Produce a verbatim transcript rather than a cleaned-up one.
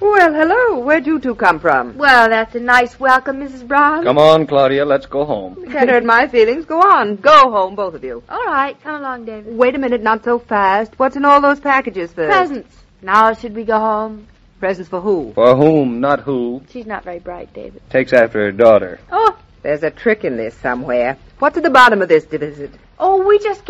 Well, hello. Where'd you two come from? Well, that's a nice welcome, Missus Brown. Come on, Claudia, let's go home. You can't hurt my feelings. Go on. Go home, both of you. All right, come along, David. Wait a minute, not so fast. What's in all those packages first? Presents. Now should we go home? Presents for who? For whom, not who. She's not very bright, David. Takes after her daughter. Oh, There's a trick in this somewhere. What's at the bottom of this visit? oh, we just